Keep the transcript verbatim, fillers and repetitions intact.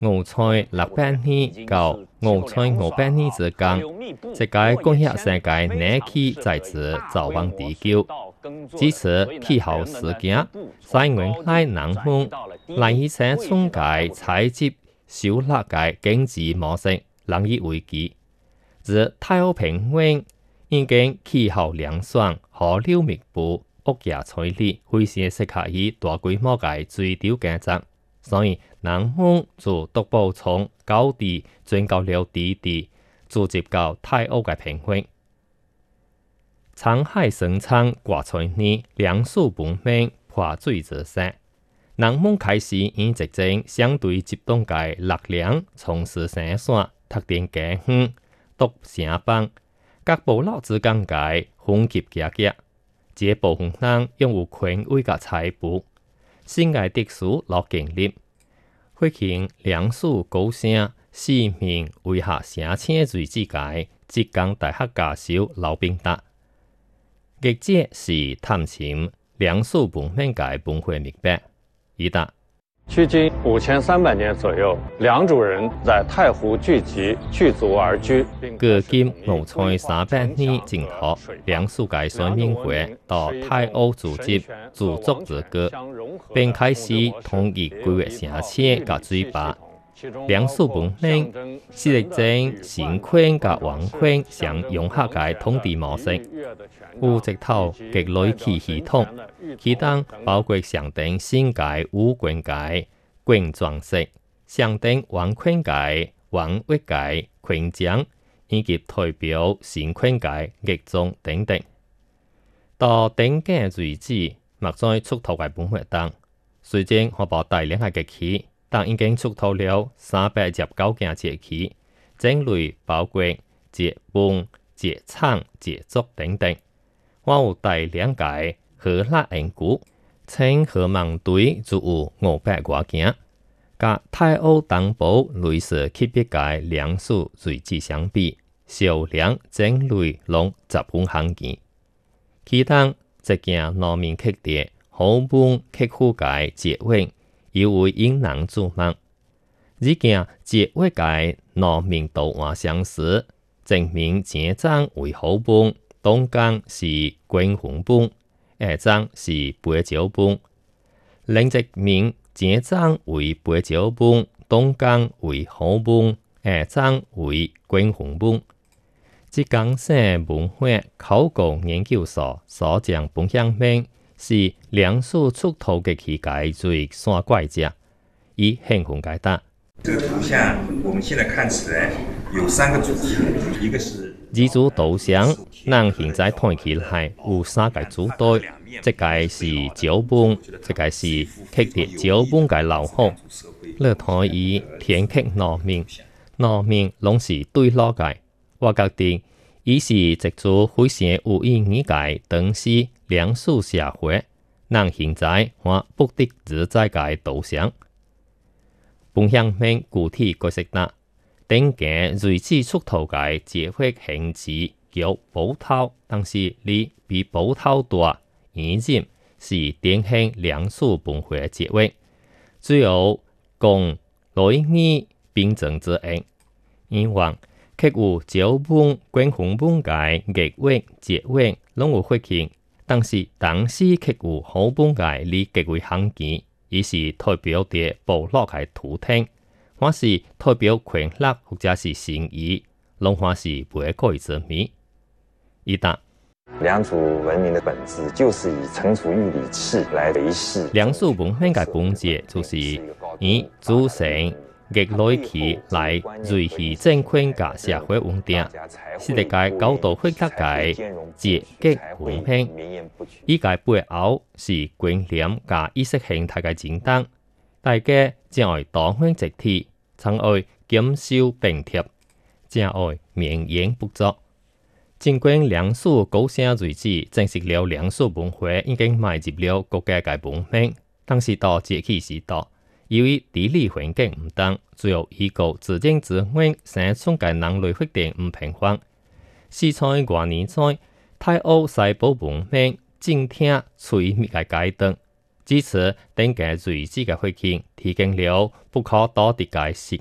五岁六百年到五岁五百年之間，世界工業世界哪期在此早晚地球。支持氣候事件，使原來南方來以前中介採集小辣嘅經濟模式難以為繼。自太陽平原已經氣候涼爽、河流密布、屋野菜理，非常適合於大規模嘅水稻耕作。所以南方就獨步從高地轉到了低地，直接到太陽嘅平原。滄海生產掛菜年，糧食分明破水之勢。南方開始以集中相對集中嘅力量，從事生產、特定家園、獨城邦、各部落之間嘅分級價格，這部分人擁有權威嘅財富，新嘅特殊落經歷，會見糧食高聲，市民為下城千水之界，浙江大學教授劉炳達。業界是探尋糧食分明嘅文化脈絡。一答： 距今五千三百年左右，良渚人在太湖聚集，聚族而居。 距今五千三百年前後，糧食嘅水面會到太湖聚集，自足自歌，並開始統一規劃城市嘅水壩。糧食分明是一種新權甲王權相融合嘅統治模式，有一套極類企系統，其中包括上定新界五權界、權狀式、上定王權界、王域界、權章，以及代表新權界、逆宗等等。到頂嘅瑞子，莫在出頭嘅本活動，雖然可報大量嘅節氣。但已經出土了三百十九件節氣，種類包括節分、節產、節足等等。還有大量嘅荷蘭銀菇，稱荷芒堆就有五百多件。甲太湖東部類似級別嘅糧食瑞子相比，數量種類攏十分罕見。其中一件農民刻碟，好本刻苦嘅節運。尤為引人注目。呢件節活嘅農民圖畫相似，證明前章為好本，東江是軍紅本，下章是白蕉本。另一面前章為白蕉本，東江為好本，下章為軍紅本。浙江省文化考古研究所所講本鄉名。是糧食出土嘅期界最山怪者，以興奮解答。 這個圖像，我們現在看起來有三個主題，一個是呢組圖像，咱現在睇起來有三個主題，一個是腳本，一個是刻碟腳本嘅老虎。你睇伊田刻農民，農民攏是對落嘅，我覺得伊是一組非常有意義嘅東西。糧食社會，咱現在我不得自在嘅圖像。本鄉名具體解釋啦，頂個瑞子出土嘅節活形式叫寶頭，但是你比寶頭大，而然是典型糧食文化嘅節活，只有公女兒並存之應。以往刻有腳本、軍紅本嘅月活、節活，攏有發現。但是當時刻有好本嘅你極為罕見，伊是代表着部落嘅圖騰，或是代表權力或者是善意，攏或是不可以之美。一答： 良渚文明的本質就是以成熟玉里次來維繫。 良渚文明嘅本質就是以組成極類期來維繫政權嘅社會穩定，是一個高度複雜嘅節節文明。依個背後是觀念加意識形態嘅戰爭，大家正愛多元集體，常愛減少並貼，正愛綿延不足。儘管糧食高聲瑞子證實了糧食文化已經邁入了國家嘅文明，但是到節氣時代，由於地理環境唔同，最後依個自然資源生產嘅能力決定唔平衡。是在外年在太湖西部文明正聽催滅嘅階段， 支持等嘅隨機嘅會見，提供了不可多的解釋。